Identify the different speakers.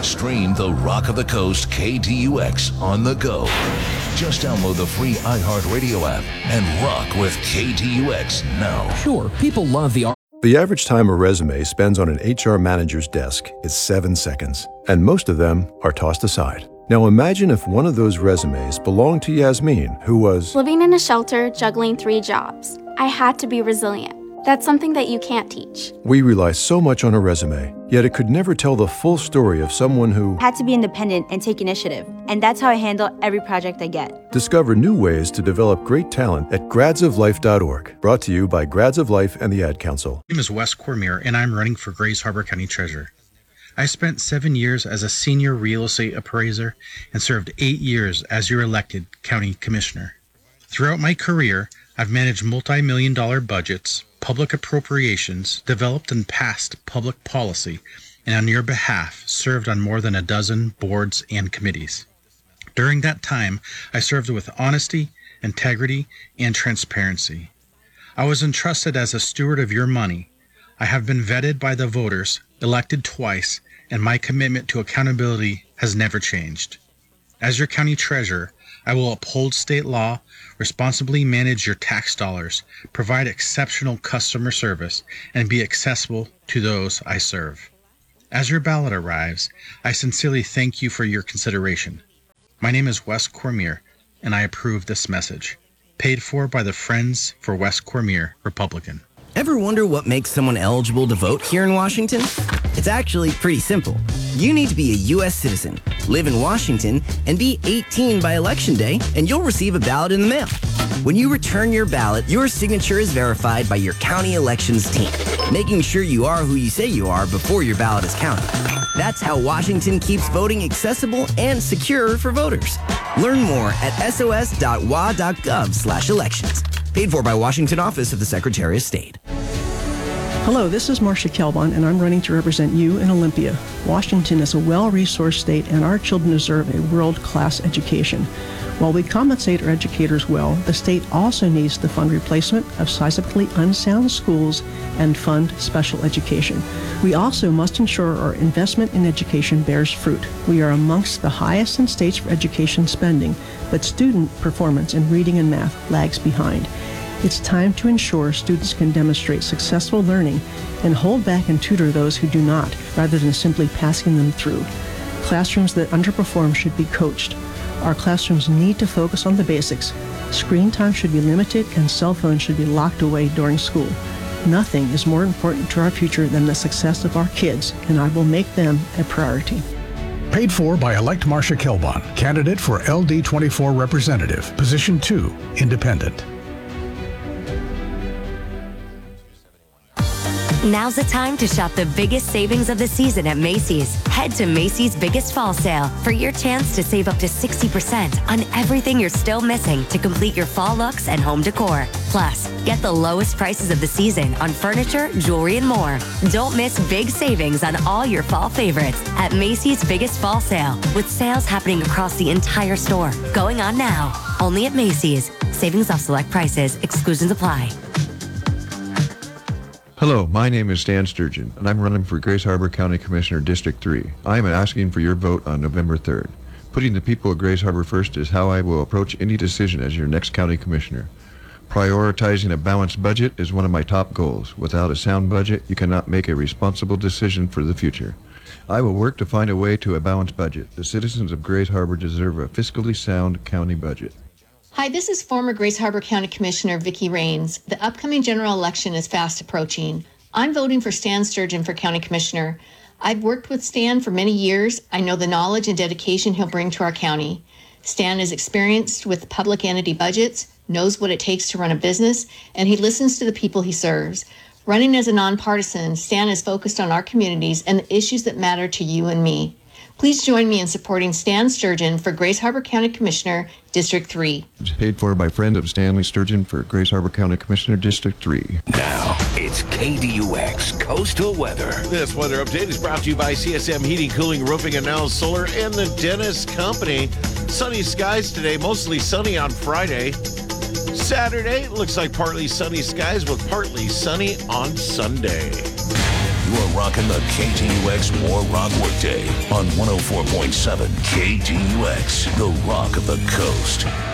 Speaker 1: Stream the Rock of the Coast KDUX on the go. Just download the free iHeartRadio app and rock with KDUX now.
Speaker 2: Sure, people love the...
Speaker 3: The average time a resume spends on an HR manager's desk is 7 seconds, and most of them are tossed aside. Now imagine if one of those resumes belonged to Yasmin, who was
Speaker 4: living in a shelter, juggling 3 jobs. I had to be resilient. That's something that you can't teach.
Speaker 3: We rely so much on a resume, yet it could never tell the full story of someone who
Speaker 5: had to be independent and take initiative. And that's how I handle every project I get.
Speaker 3: Discover new ways to develop great talent at gradsoflife.org. Brought to you by Grads of Life and the Ad Council.
Speaker 6: My name is Wes Cormier, and I'm running for Grays Harbor County Treasurer. I spent 7 years as a senior real estate appraiser and served 8 years as your elected county commissioner. Throughout my career, I've managed multi-million-dollar budgets, public appropriations, developed and passed public policy, and on your behalf served on more than a dozen boards and committees. During that time, I served with honesty, integrity, and transparency. I was entrusted as a steward of your money. I have been vetted by the voters, elected twice, and my commitment to accountability has never changed. As your county treasurer, I will uphold state law, responsibly manage your tax dollars, provide exceptional customer service, and be accessible to those I serve. As your ballot arrives, I sincerely thank you for your consideration. My name is Wes Cormier, and I approve this message. Paid for by the Friends for Wes Cormier, Republican.
Speaker 7: Ever wonder what makes someone eligible to vote here in Washington? It's actually pretty simple. You need to be a U.S. citizen, live in Washington, and be 18 by Election Day, and you'll receive a ballot in the mail. When you return your ballot, your signature is verified by your county elections team, making sure you are who you say you are before your ballot is counted. That's how Washington keeps voting accessible and secure for voters. Learn more at sos.wa.gov/elections. Paid for by Washington Office of the Secretary of State.
Speaker 8: Hello, this is Marcia Kelbon, and I'm running to represent you in Olympia. Washington is a well-resourced state, and our children deserve a world-class education. While we compensate our educators well, the state also needs to fund replacement of sizably unsound schools and fund special education. We also must ensure our investment in education bears fruit. We are amongst the highest in states for education spending, but student performance in reading and math lags behind. It's time to ensure students can demonstrate successful learning and hold back and tutor those who do not, rather than simply passing them through. Classrooms that underperform should be coached. Our classrooms need to focus on the basics. Screen time should be limited and cell phones should be locked away during school. Nothing is more important to our future than the success of our kids, and I will make them a priority.
Speaker 9: Paid for by elect Marcia Kelbon, candidate for LD24 representative, position 2, independent.
Speaker 10: Now's the time to shop the biggest savings of the season at Macy's. Head to Macy's Biggest Fall Sale for your chance to save up to 60% on everything you're still missing to complete your fall looks and home decor. Plus, get the lowest prices of the season on furniture, jewelry, and more. Don't miss big savings on all your fall favorites at Macy's Biggest Fall Sale, with sales happening across the entire store. Going on now, only at Macy's. Savings off select prices. Exclusions apply.
Speaker 11: Hello, my name is Stan Sturgeon, and I'm running for Grays Harbor County Commissioner District 3. I am asking for your vote on November 3rd. Putting the people of Grays Harbor first is how I will approach any decision as your next county commissioner. Prioritizing a balanced budget is one of my top goals. Without a sound budget, you cannot make a responsible decision for the future. I will work to find a way to a balanced budget. The citizens of Grays Harbor deserve a fiscally sound county budget.
Speaker 12: Hi, this is former Grays Harbor County Commissioner Vicki Rains. The upcoming general election is fast approaching. I'm voting for Stan Sturgeon for County Commissioner. I've worked with Stan for many years. I know the knowledge and dedication he'll bring to our county. Stan is experienced with public entity budgets, knows what it takes to run a business, and he listens to the people he serves. Running as a nonpartisan, Stan is focused on our communities and the issues that matter to you and me. Please join me in supporting Stan Sturgeon for Grays Harbor County Commissioner, District 3.
Speaker 11: It's paid for by friend of Stanley Sturgeon for Grays Harbor County Commissioner, District 3.
Speaker 1: Now, it's KDUX Coastal Weather.
Speaker 13: This weather update is brought to you by CSM Heating, Cooling, Roofing, and Now Solar, and the Dennis Company. Sunny skies today, mostly sunny on Friday. Saturday, looks like partly sunny skies with partly sunny on Sunday.
Speaker 1: You're rocking the KTUX More Rock Workday on 104.7 KTUX, the rock of the coast.